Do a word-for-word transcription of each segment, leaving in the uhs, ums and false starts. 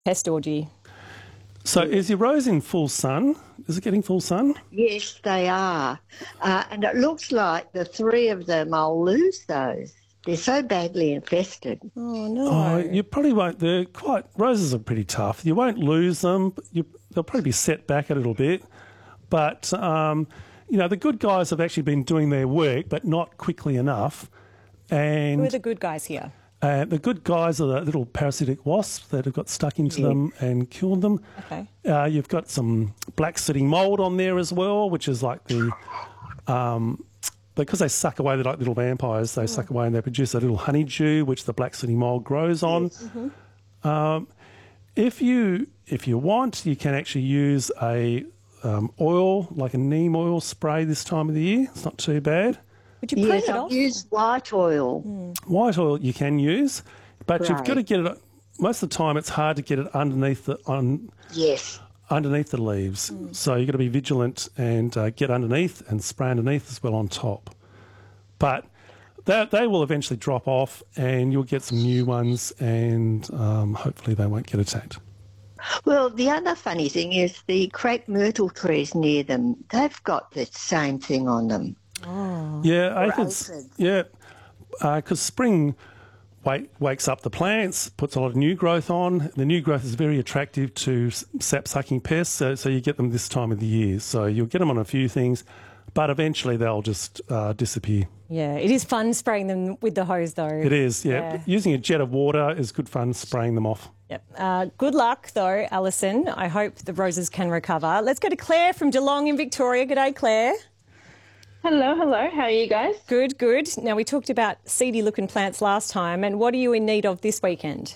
Pest orgy. So is your rose in full sun? Is it getting full sun? Yes, they are. Uh, and it looks like the three of them, I'll lose those. They're so badly infested. Oh, no. Oh, you probably won't. They're quite, roses are pretty tough. You won't lose them. You, they'll probably be set back a little bit. But, um, you know, the good guys have actually been doing their work, but not quickly enough. And Who are the good guys here? Uh, the good guys are the little parasitic wasps that have got stuck into Yeah. them and killed them. Okay. Uh, you've got some black sooty mould on there as well, which is like the... Um, because they suck away, they're like little vampires, they mm. suck away and they produce a little honeydew, which the black sooty mould grows on. Yes. Mm-hmm. Um, if you if you want, you can actually use a um, oil, like a neem oil spray this time of the year. It's not too bad. Would you prune Yes, it I've off? used white oil. Mm. White oil you can use, but you've Right. got to get it. Most of the time, it's hard to get it underneath the on Yes. underneath the leaves. Mm. So you've got to be vigilant and uh, get underneath and spray underneath as well on top. But they, they will eventually drop off, and you'll get some new ones, and um, hopefully they won't get attacked. Well, the other funny thing is the crepe myrtle trees near them, they've got the same thing on them. Oh. Yeah, Or aphids. aphids. Yeah, because spring wake, wakes up the plants, puts a lot of new growth on. The new growth is very attractive to sap-sucking pests, so, so you get them this time of the year. So you'll get them on a few things, but eventually they'll just uh, disappear. Yeah, it is fun spraying them with the hose, though. It is, yeah. Yeah. Using a jet of water is good fun, spraying them off. Yep. Uh, good luck, though, Alison. I hope the roses can recover. Let's go to Claire from Geelong in Victoria. G'day, Claire. Hello, hello. How are you guys? Good, good. Now, we talked about seedy-looking plants last time, and what are you in need of this weekend?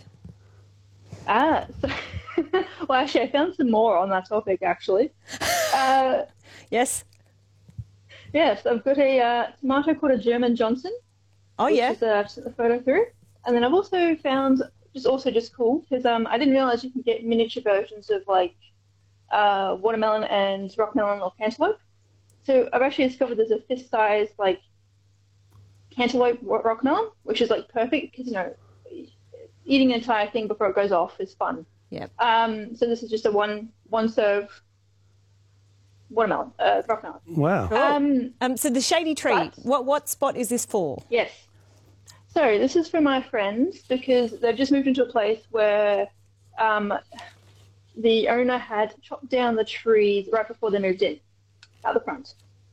Ah, so, well, actually, I found some more on that topic, actually. Uh, Yes? yes, I've got a uh, tomato called a German Johnson. Oh, which yeah? is, uh, just a photo through. And then I've also found, just also just cool, because um, I didn't realise you can get miniature versions of, like, uh, watermelon and rockmelon or cantaloupe. So I've actually discovered there's a fist-sized, like, cantaloupe rockmelon, which is, like, perfect, because, you know, eating an entire thing before it goes off is fun. Yep. Um, so this is just a one one serve watermelon, uh, rockmelon. Wow. Cool. Um, Um, so the shady tree, but- what what spot is this for? yes. So this is for my friends because they've just moved into a place where um, the owner had chopped down the trees right before they moved in, out the front.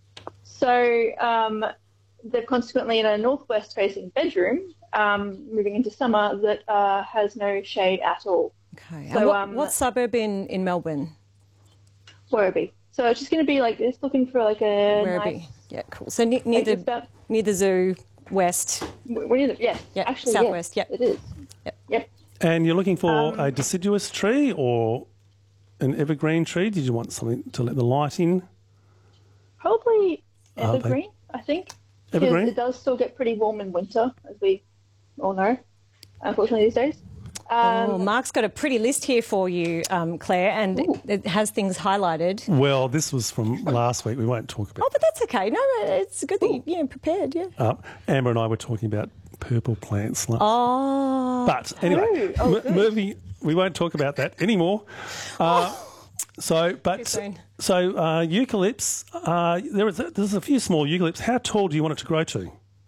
So um, they're consequently in a northwest-facing bedroom, um, moving into summer, that uh, has no shade at all. Okay. So, and what, um, what suburb in, in Melbourne? Werribee. So it's just going to be like this, looking for like a Werribee. nice... Yeah, cool. So near, near like, it's the about, near the zoo, west. we're near the, yes, Yeah, actually, southwest, yes, yep. it is. Yep. Yep. And you're looking for Um, a deciduous tree or an evergreen tree? Did you want something to let the light in? Probably Are they- evergreen, I think. Because Evergreen? it does still get pretty warm in winter, as we all know, unfortunately, these days. Um, Oh, Mark's got a pretty list here for you, um, Claire, and Ooh. it has things highlighted. Well, this was from last week. We won't talk about Oh, but that's okay. No, it's good that you, yeah, prepared, yeah. Uh, Amber and I were talking about purple plants. last- Oh. But anyway, Oh, m- moving, we won't talk about that anymore. Uh, so, but Keep going. so uh, eucalypts. Uh, there is a, there's a few small eucalypts. How tall do you want it to grow to?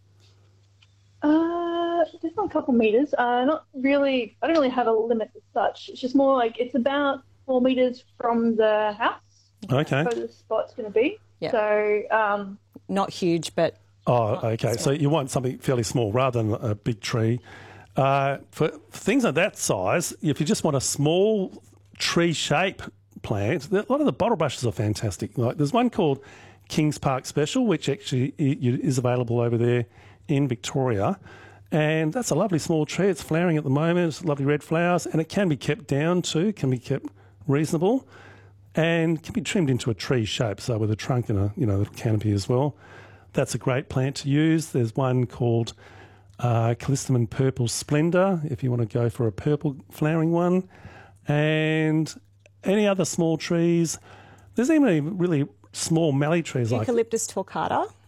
uh, just on a couple meters. Uh, not really. I don't really have a limit as such. It's just more like it's about four meters from the house. Okay. Where the spot's going to be. Yeah. So um, Not huge, but Oh, okay. So you want something fairly small rather than a big tree. Uh, for things of that size, if you just want a small tree shape plant, a lot of the bottle brushes are fantastic. Like there's one called Kings Park Special, which actually i- is available over there in Victoria. And that's a lovely small tree. It's flowering at the moment. It's lovely red flowers, and it can be kept down too, can be kept reasonable, and can be trimmed into a tree shape, so with a trunk and a you know little canopy as well. That's a great plant to use. There's one called uh, Callistemon Purple Splendour, if you want to go for a purple flowering one. And any other small trees. There's even really small mallee trees like Eucalyptus torcata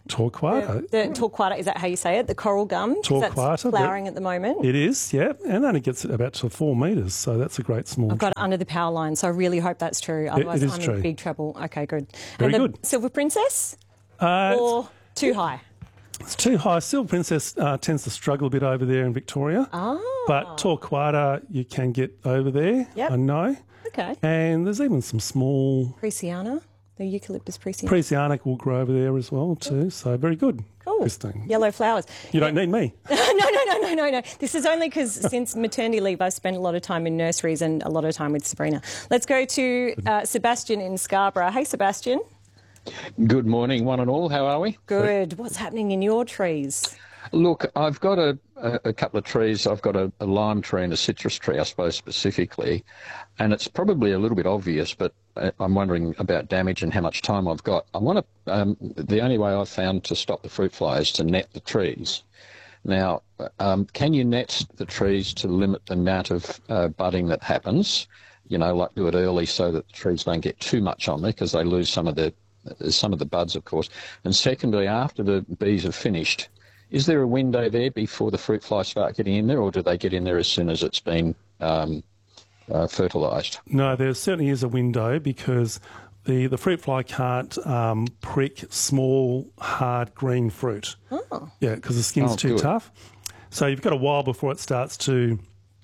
Torquata. The torquata, is that how you say it? The coral gum? 'Cause Torquata, That's flowering at the moment. It is, yeah, and only gets about to four metres, so that's a great small. I've got it under the power line, so I really hope that's true. Otherwise, it is I'm tree. in big trouble. Okay, good. Very and the good. Silver Princess? Uh, Or too high? It's too high. Silver Princess uh, tends to struggle a bit over there in Victoria. Oh. But Torquata you can get over there, Yep. I know. Okay. And there's even some small Preciana? The eucalyptus preciana? Presianic will grow over there as well too. So very good, Cool. Christine. Yellow flowers. You don't need me. no, no, no, no, no, no. This is only because since maternity leave, I've spent a lot of time in nurseries and a lot of time with Sabrina. Let's go to uh, Sebastian in Scarborough. Hey, Sebastian. Good morning, one and all. How are we? Good. What's happening in your trees? Look, I've got a, a, a couple of trees. I've got a, a lime tree and a citrus tree, I suppose, specifically. And it's probably a little bit obvious, but I'm wondering about damage and how much time I've got. I want to, um, the only way I've found to stop the fruit fly is to net the trees. Now, um, can you net the trees to limit the amount of uh, budding that happens? You know, like do it early so that the trees don't get too much on there because they lose some of the some of the buds, of course. And secondly, after the bees have finished, is there a window there before the fruit flies start getting in there, or do they get in there as soon as it's been um, uh, fertilised? No, there certainly is a window because the, the fruit fly can't um, prick small, hard green fruit. Oh. Yeah, because the skin's Oh, too good. tough. So you've got a while before it starts to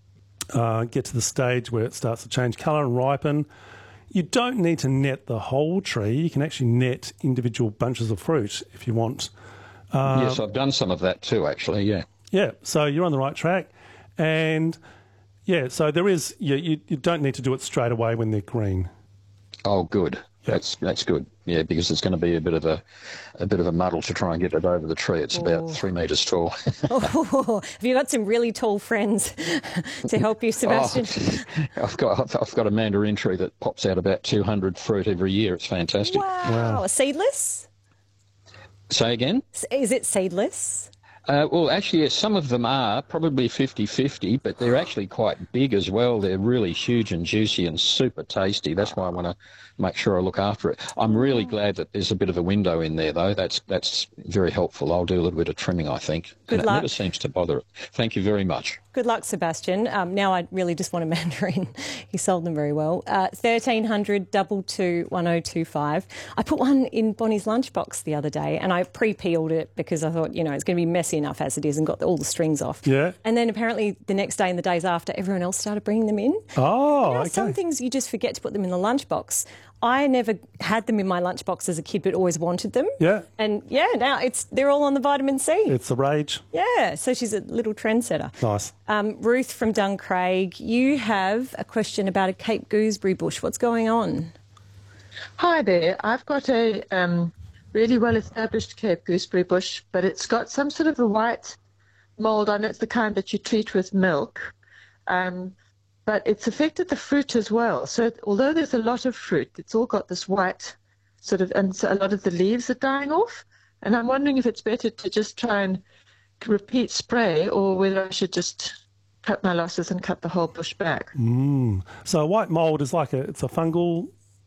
uh, get to the stage where it starts to change colour and ripen. You don't need to net the whole tree. You can actually net individual bunches of fruit if you want. Uh, yes, I've done some of that too, actually, yeah. Yeah, so you're on the right track. And, yeah, so there is, you, you, you don't need to do it straight away when they're green. Oh, good. That's that's good. Yeah, because it's going to be a bit of a a bit of a muddle to try and get it over the tree. It's about three metres tall. Oh, have you got some really tall friends to help you, Sebastian? Oh, I've got I've, I've got a mandarin tree that pops out about two hundred fruit every year. It's fantastic. Wow. Seedless? Say again? Is it seedless? Uh, well, actually, yes, some of them are probably fifty-fifty, but they're actually quite big as well. They're really huge and juicy and super tasty. That's why I want to make sure I look after it. I'm really glad that there's a bit of a window in there, though. That's that's very helpful. I'll do a little bit of trimming, I think. Good and luck. It never seems to bother it. Thank you very much. Good luck, Sebastian. Um, now I really just want a mandarin. You sold them very well. Uh, thirteen hundred, double two, one oh two five. I put one in Bonnie's lunchbox the other day and I pre-peeled it because I thought, you know, it's going to be messy enough as it is and got all the strings off. Yeah. And then apparently the next day and the days after, everyone else started bringing them in. Oh, You know, okay. some things you just forget to put them in the lunchbox. I never had them in my lunchbox as a kid, but always wanted them. Yeah. And yeah, now it's they're all on the vitamin C. It's the rage. Yeah, so she's a little trendsetter. Nice. Um, Ruth from Duncraig, you have a question about a Cape gooseberry bush. What's going on? Hi there. I've got a um, really well-established Cape gooseberry bush, but it's got some sort of a white mould on it. It's the kind that you treat with milk. Um, but it's affected the fruit as well. So although there's a lot of fruit, it's all got this white sort of, and so a lot of the leaves are dying off. And I'm wondering if it's better to just try and repeat spray or whether I should just cut my losses and cut the whole bush back. Mm. So a white mould is like a, it's a fungal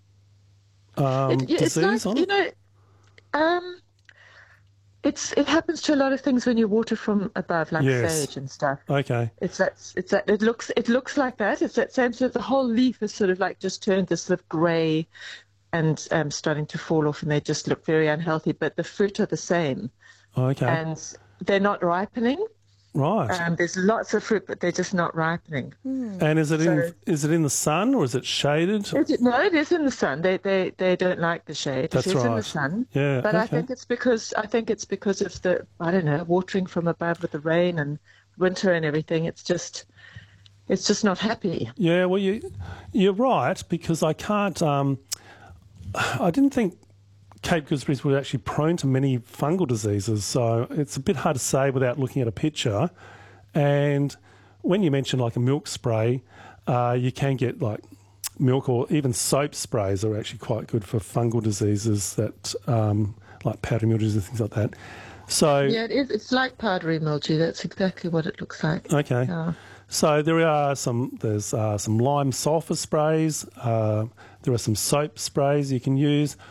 um, It- it's disease like, on you it? know, um, it's it happens to a lot of things when you water from above, like Yes. sage and stuff. Okay. It's that. It's that. It looks. It looks like that. It's that same sort of. The whole leaf is sort of like just turned this sort of grey, and um, starting to fall off, and they just look very unhealthy. But the fruit are the same, Okay. and they're not ripening. right. Um, there's lots of fruit, but they're just not ripening. and is it in so- is it in the sun or is it shaded? Is it- No, it is in the sun. They they they don't like the shade. That's it is in right. the sun. Yeah, But I okay. think it's because I think it's because of the I don't know watering from above with the rain and winter and everything. It's just it's just not happy. Yeah, well, you, you're right, because I can't, um, I didn't think Cape gooseberries were actually prone to many fungal diseases, so it's a bit hard to say without looking at a picture. And when you mention like a milk spray, uh, you can get like milk or even soap sprays are actually quite good for fungal diseases that, um, like powdery mildews and things like that. So, Yeah, it is. It's like powdery mildew. That's exactly what it looks like. okay. Yeah. So there are some, there's uh, some lime sulphur sprays. Uh, there are some soap sprays you can use.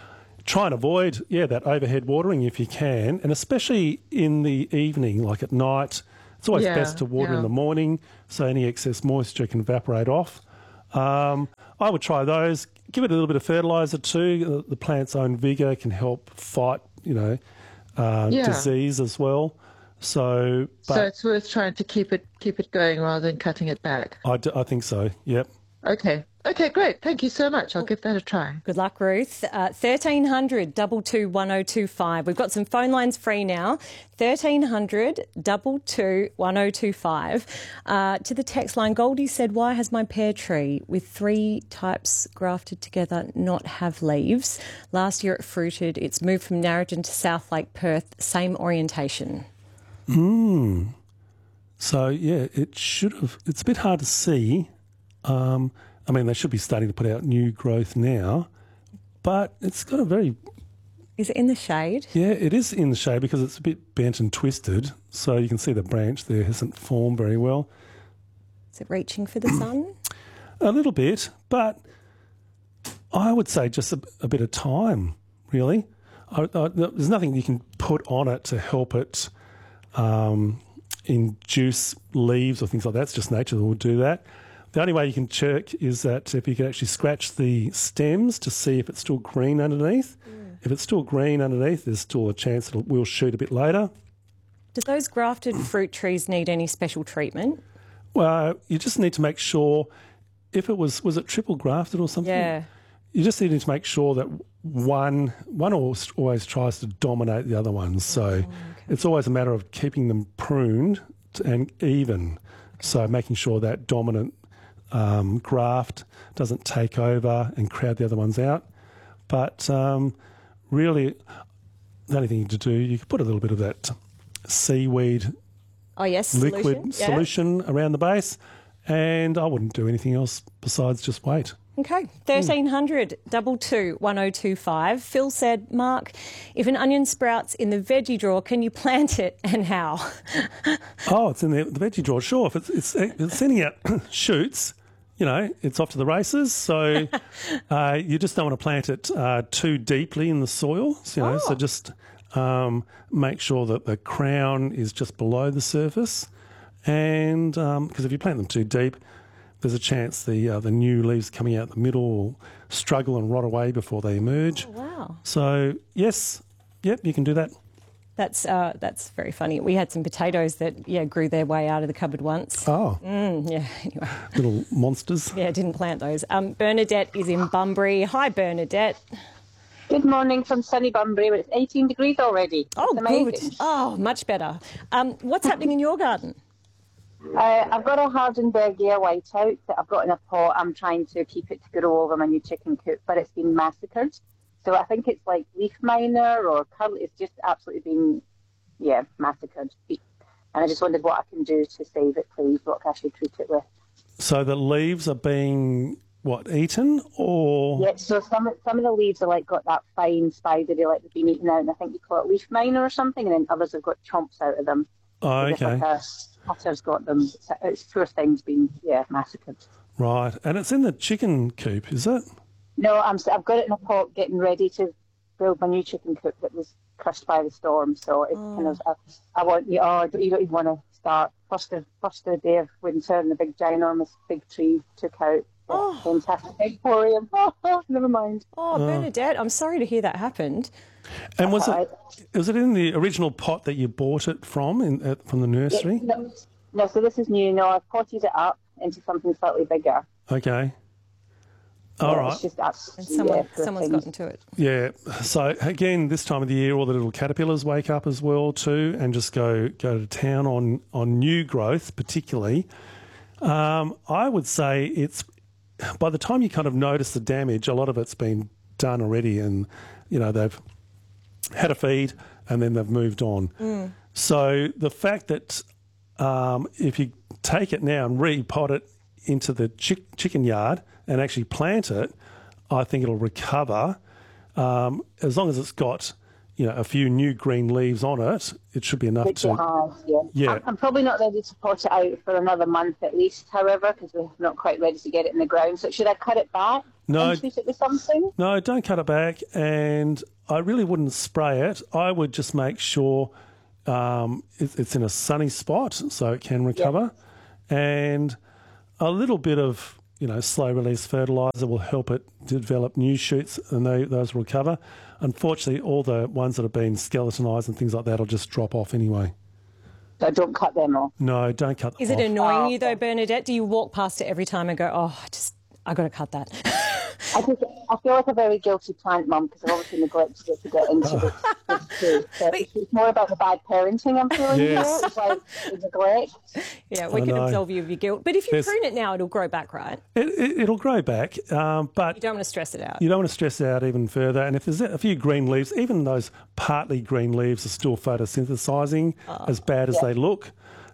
try and avoid, yeah, that overhead watering if you can, and especially in the evening, like at night. It's always Yeah, best to water yeah. in the morning so any excess moisture can evaporate off. Um, I would try those. Give it a little bit of fertiliser too. The, the plant's own vigour can help fight, you know, uh, Yeah. disease as well. So, but So it's worth trying to keep it keep it going rather than cutting it back. I, d- I think so, yep. Okay. Okay, great. Thank you so much. I'll give that a try. Good luck, Ruth. Uh, thirteen hundred, two two, one oh two five. We've got some phone lines free now. thirteen hundred, two two, one oh two five. Uh, to the text line, Goldie said, why has my pear tree with three types grafted together not have leaves? Last year it fruited. It's moved from Narrogin to South Lake, Perth. Same orientation. Mm. So, yeah, it should have. It's a bit hard to see. Um, I mean, they should be starting to put out new growth now, but it's got a very, Is it in the shade? yeah, it is in the shade because it's a bit bent and twisted. So you can see the branch there hasn't formed very well. Is it reaching for the sun? A little bit, but I would say just a, a bit of time, really. I, I, there's nothing you can put on it to help it um, induce leaves or things like that. It's just nature that will do that. The only way you can check is that if you can actually scratch the stems to see if it's still green underneath. Mm. If it's still green underneath, there's still a chance it will shoot a bit later. Do those grafted fruit trees need any special treatment? Well, you just need to make sure if it was, was it triple grafted or something? Yeah. You just need to make sure that one one always, always tries to dominate the other one. So Oh, okay. it's always a matter of keeping them pruned and even. So making sure that dominant um, graft doesn't take over and crowd the other ones out. But um, really, the only thing to do, you could put a little bit of that seaweed Oh, yes, liquid solution. Yeah. solution around the base, and I wouldn't do anything else besides just wait. Okay, thirteen hundred, two two, one oh two five. Phil said, Mark, if an onion sprouts in the veggie drawer, can you plant it and how? Oh, it's in the, the veggie drawer. Sure, if it's, it's, it's sending out shoots, you know, it's off to the races. So uh, you just don't want to plant it uh, too deeply in the soil. You know, Oh. so just um, make sure that the crown is just below the surface, and because if you plant them too deep, there's a chance the uh, the new leaves coming out the middle will struggle and rot away before they emerge. Wow. So yes, yep, you can do that. That's uh, that's very funny. We had some potatoes that, yeah, grew their way out of the cupboard once. Oh, Mm, yeah, anyway. little monsters. Yeah, didn't plant those. Um, Bernadette is in Bunbury. Hi, Bernadette. Good morning from sunny Bunbury, but it's eighteen degrees already. Oh, It's amazing. good. Oh, much better. Um, what's happening in your garden? Uh, I've got a Hardenbergia whiteout that I've got in a pot. I'm trying to keep it to grow over my new chicken coop, but it's been massacred. So I think it's like leaf miner or curl. It's just absolutely been, yeah, massacred. And I just wondered what I can do to save it, please. What I should treat it with. So the leaves are being, what, eaten or? Yeah, so some some of the leaves are like got that fine spidery, like they've been eaten out, and I think you call it leaf miner or something, and then others have got chomps out of them. Oh, As if okay. like a cutter's got them. It's, it's poor things been, yeah, massacred. Right. And it's in the chicken coop, is it? No, I'm, s- I've got it in a pot getting ready to build my new chicken coop that was crushed by the storm. So it's kind of, I, I want you, oh, you don't even want to start. First of, first of the day of winter and the big ginormous big tree took out. Oh. Fantastic emporium. Oh, never mind. Oh, Bernadette, I'm sorry to hear that happened. And was Uh, it was it in the original pot that you bought it from, in, uh, from the nursery? No, no, so this is new. No, I've potted it up into something slightly bigger. Okay. All Yeah, right. It's just that's, And someone, yeah, poor someone's things. gotten to it. Yeah. So again, this time of the year, all the little caterpillars wake up as well too, and just go go to town on on new growth, particularly. Um, I would say it's by the time you kind of notice the damage, a lot of it's been done already, and you know they've had a feed and then they've moved on. Mm. So the fact that um, if you take it now and repot it into the chick- chicken yard and actually plant it, I think it'll recover. Um, as long as it's got, you know, a few new green leaves on it, it should be enough Which to. it has, yeah. Yeah. I'm, I'm probably not ready to pot it out for another month at least, however, because we're not quite ready to get it in the ground. So should I cut it back No. and treat it with something? No, don't cut it back. And I really wouldn't spray it. I would just make sure um, it, it's in a sunny spot so it can recover, yeah. and a little bit of you know slow release fertiliser will help it develop new shoots, and they, those will recover. Unfortunately, all the ones that have been skeletonized and things like that will just drop off anyway. So don't cut them off. No, don't cut them Is off. it annoying Oh, you though, okay. Bernadette? Do you walk past it every time and go, oh, I just, I got to cut that? I just, I feel like a very guilty plant mum because I've obviously neglected it to get into this, this too. So But- it's more about the bad parenting I'm feeling Yes. here. It's like the neglect. Yeah, we I can know. absolve you of your guilt. But if you There's- prune it now, it'll grow back, right? It, it, it'll grow back, um, but You don't want to stress it out. you don't want to stress it out even further. And if there's a few green leaves, even those partly green leaves are still photosynthesizing, as bad as they look.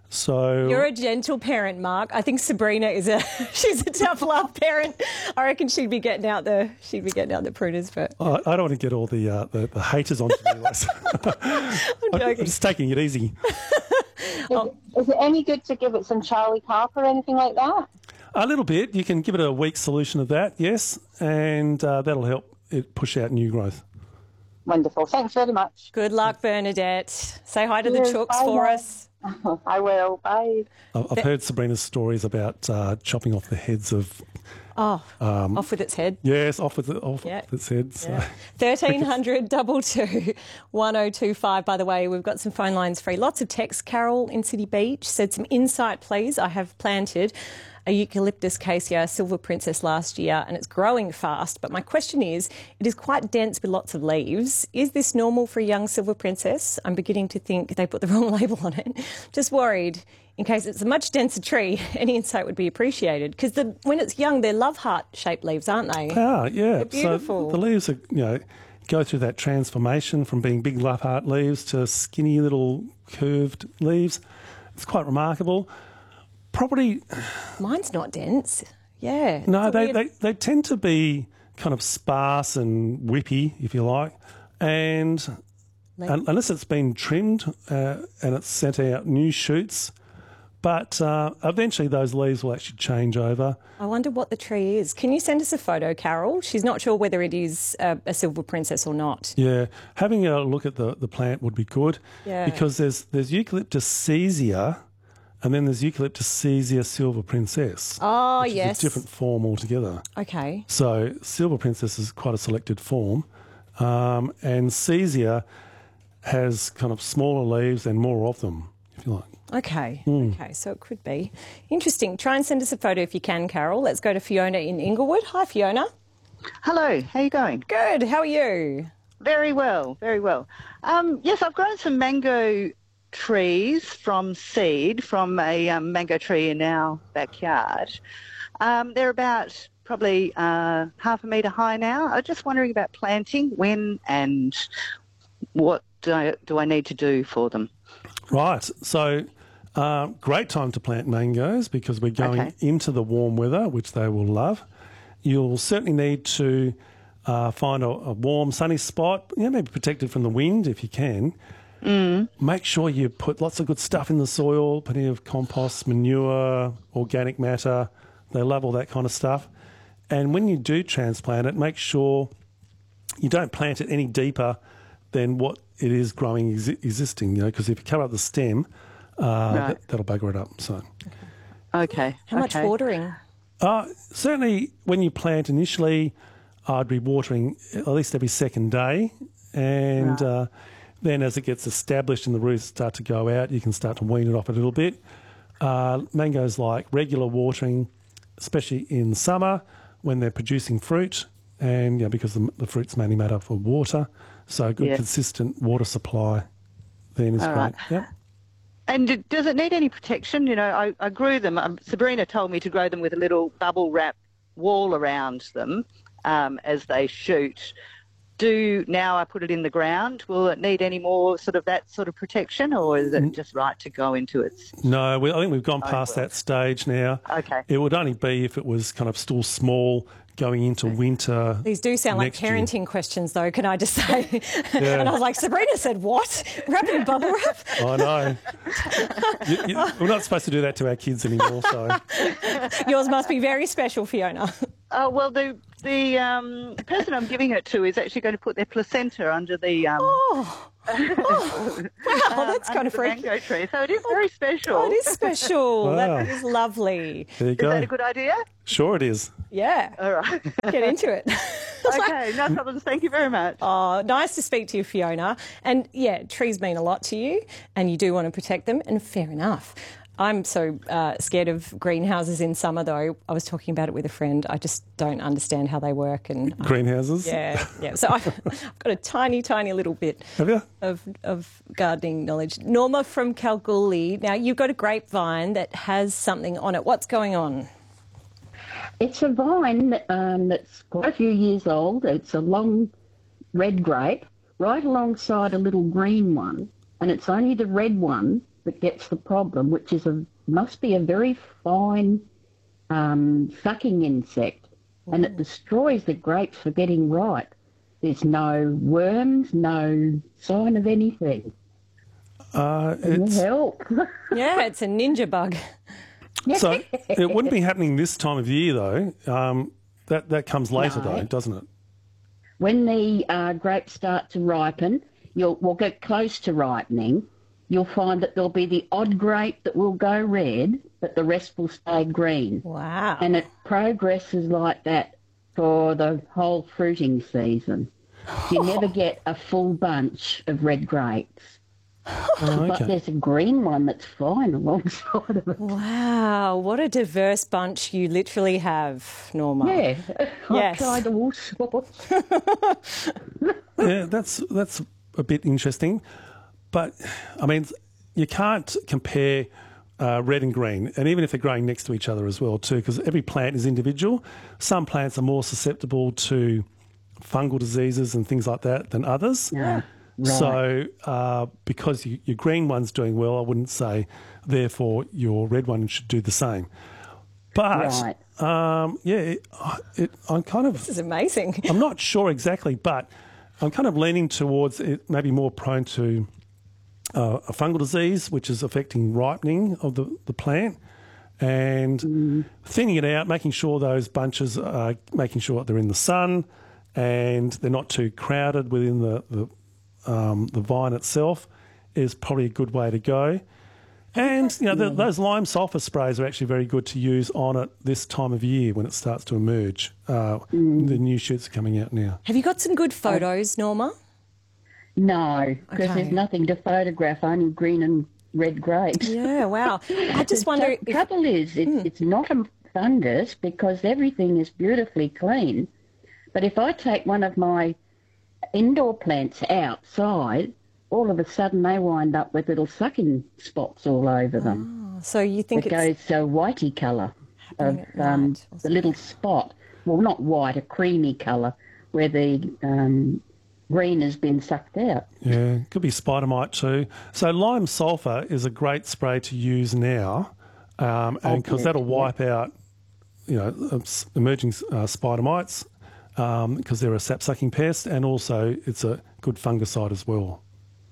So You're a gentle parent, Mark. I think Sabrina is a she's a tough love parent. I reckon she'd be getting out the she'd be getting out the pruners, but I, I don't want to get all the uh, the, the haters onto me. Les. I'm I'm joking. just taking it easy. Is, it, is it any good to give it some Charlie Carp or anything like that? A little bit. You can give it a weak solution of that, yes, and uh, that'll help it push out new growth. Wonderful. Thanks very much. Good luck, Bernadette. Say hi to the Cheers. chooks Bye for now. us. I will. Bye. I've I've heard Sabrina's stories about uh, chopping off the heads of Oh, Um, off with its head. yes, off with, the, off Yeah. with its head. So. Yeah. thirteen hundred double two one oh two five. By the way, we've got some phone lines free. Lots of text. Carol in City Beach said, some insight, please. I have planted a eucalyptus cassia silver princess last year and it's growing fast. But my question is, it is quite dense with lots of leaves. Is this normal for a young silver princess? I'm beginning to think they put the wrong label on it. Just worried in case it's a much denser tree. Any insight would be appreciated because the, when it's young, they're love heart shaped leaves, aren't they? Ah, yeah. beautiful. So the leaves are, you know, go through that transformation from being big love heart leaves to skinny little curved leaves. It's quite remarkable. Property, Mine's not dense. Yeah. no, It's a they, weird- they, they tend to be kind of sparse and whippy, if you like. And un- unless it's been trimmed uh, and it's sent out new shoots, but uh, eventually those leaves will actually change over. I wonder what the tree is. Can you send us a photo, Carol? She's not sure whether it is a, a silver princess or not. Yeah, having a look at the, the plant would be good. Yeah. Because there's there's Eucalyptus caesia, and then there's Eucalyptus caesia silver princess. Oh, which yes. is a different form altogether. Okay. So silver princess is quite a selected form, um, and caesia has kind of smaller leaves and more of them, if you like. Okay. Hmm. Okay. So it could be interesting. Try and send us a photo if you can, Carol. Let's go to Fiona in Inglewood. Hi, Fiona. Hello, how you going? Good. How are you? Very well, very well. Um, yes, I've grown some mango trees from seed from a um, mango tree in our backyard. Um, they're about probably uh, half a metre high now. I was just wondering about planting, when and what do I, do I need to do for them? Right. So uh, great time to plant mangoes because we're going Okay. into the warm weather, which they will love. You'll certainly need to uh, find a, a warm, sunny spot, you know, maybe protected from the wind if you can. Mm. Make sure you put lots of good stuff in the soil, plenty of compost, manure, organic matter. They love all that kind of stuff. And when you do transplant it, make sure you don't plant it any deeper than what it is growing ex- existing, you know, because if you cover up the stem, uh, Right. that, that'll bugger it up. So, Okay. How much okay. watering? uh, certainly when you plant initially, I'd be watering at least every second day. And uh, then as it gets established and the roots start to go out, you can start to wean it off a little bit. Uh, mangoes like regular watering, especially in summer when they're producing fruit, and you know, because the, the fruits mainly matter for water. So good, Yeah. consistent water supply then is All great. right. Yep. And d- does it need any protection? You know, I, I grew them. Um, Sabrina told me to grow them with a little bubble wrap wall around them um, as they shoot. Do now I put it in the ground, will it need any more sort of that sort of protection, or is it just right to go into its... No, we, I think we've gone past well. that stage now. Okay. It would only be if it was kind of still small going into winter. These do sound like next year. parenting questions, though, can I just say? And I was like, Sabrina said, what? Wrap it in bubble wrap? I know. you, you, we're not supposed to do that to our kids anymore, so... Yours must be very special, Fiona. Oh, well, the the um, person I'm giving it to is actually going to put their placenta under the. Um, Oh, oh. Wow, that's um, kind under of the freaky. mango tree. So it is very special. Oh, it is special. Wow. That is lovely. There you Is go. that a good idea? Sure it is. Yeah, All right. get into it. Okay, no problems. Thank you very much. Oh, nice to speak to you, Fiona. And yeah, trees mean a lot to you and you do want to protect them, and fair enough. I'm so uh, scared of greenhouses in summer, though. I was talking about it with a friend. I just don't understand how they work. And Greenhouses? yeah, yeah. So I've, I've got a tiny, tiny little bit Have you? of, of gardening knowledge. Norma from Kalgoorlie. Now, you've got a grapevine that has something on it. What's going on? It's a vine um, that's quite a few years old. It's a long red grape right alongside a little green one, and it's only the red one that gets the problem, which is a must be a very fine um, sucking insect, and it destroys the grapes for getting ripe. There's no worms, no sign of anything. Uh, Can it's, you help? Yeah, it's a ninja bug. so it wouldn't be happening this time of year, though. Um, that, that comes later, No. though, doesn't it? When the uh, grapes start to ripen, you'll will get close to ripening. You'll find that there'll be the odd grape that will go red, but the rest will stay green. Wow. And it progresses like that for the whole fruiting season. You never get a full bunch of red grapes. Oh, But okay. there's a green one that's fine alongside of it. Wow, what a diverse bunch you literally have, Norma. Yeah, Yes. I've tried all sorts. Yeah, that's that's a bit interesting. But, I mean, you can't compare uh, red and green, and even if they're growing next to each other as well, too, because every plant is individual. Some plants are more susceptible to fungal diseases and things like that than others. Yeah, right. So uh, because you, your green one's doing well, I wouldn't say, therefore, your red one should do the same. But, Right. um, yeah, it, it, I'm kind of... This is amazing. I'm not sure exactly, but I'm kind of leaning towards it maybe more prone to uh, a fungal disease, which is affecting ripening of the, the plant, and Mm. thinning it out, making sure those bunches are making sure they're in the sun and they're not too crowded within the, the, um, the vine itself is probably a good way to go. And, you know, the, those lime sulphur sprays are actually very good to use on it this time of year when it starts to emerge. Uh, Mm. The new shoots are coming out now. Have you got some good photos, Norma? No, because Okay. there's nothing to photograph, only green and red grapes. Yeah, wow. I just The wonder tr- if... Hmm. trouble is, it's, it's not a fungus because everything is beautifully clean. But if I take one of my indoor plants outside, all of a sudden they wind up with little sucking spots all over them. So you think It it's... goes a whitey colour of Right. um, the little spot. Well, not white, a creamy colour where the um, green has been sucked out. Yeah, could be spider mite too. So lime sulphur is a great spray to use now, um, and because Okay, that'll yeah. wipe out, you know, uh, s- emerging uh, spider mites because they're a sap-sucking pest, and also it's a good fungicide as well.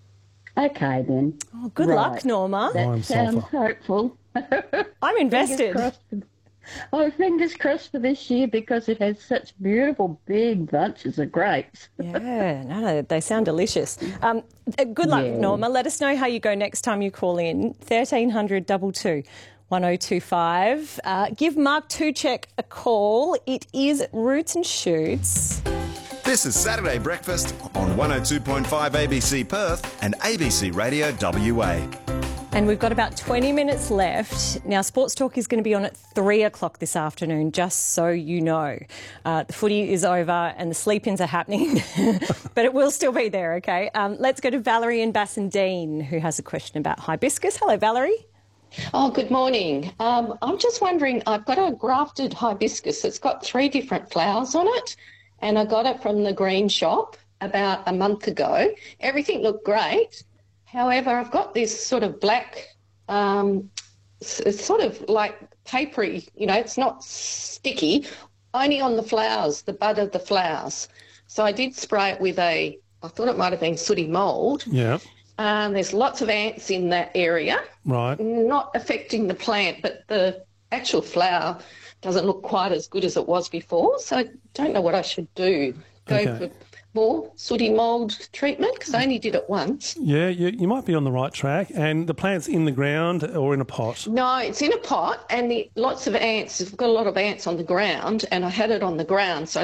Okay, then. Oh, good Right. luck, Norma. That Lime sounds sulphur. hopeful. I'm invested. Fingers crossed. Oh, fingers crossed for this year because it has such beautiful big bunches of grapes. Yeah, no, no, they sound delicious. Um, uh, good luck, Yeah. Norma. Let us know how you go next time you call in. thirteen hundred two two one oh two five. Uh, give Mark Tuchek a call. It is Roots and Shoots. This is Saturday Breakfast on one oh two point five A B C Perth and A B C Radio W A. And we've got about twenty minutes left. Now, Sports Talk is going to be on at three o'clock this afternoon, just so you know. Uh, the footy is over and the sleep-ins are happening, but it will still be there, OK? Um, let's go to Valerie in Bassendean, who has a question about hibiscus. Hello, Valerie. Oh, good morning. Um, I'm just wondering, I've got a grafted hibiscus that's got three different flowers on it, and I got it from the green shop about a month ago. Everything looked great. However, I've got this sort of black, um, it's sort of like papery, you know, it's not sticky, only on the flowers, the bud of the flowers. So I did spray it with a, I thought it might have been sooty mould. Yeah, Um, there's lots of ants in that area, right. not affecting the plant, but the actual flower doesn't look quite as good as it was before. So I don't know what I should do. Go Okay. for more sooty mould treatment because I only did it once. Yeah, you, you might be on the right track. And the plant's in the ground or in a pot? No, it's in a pot and the, lots of ants. I've got a lot of ants on the ground and I had it on the ground. So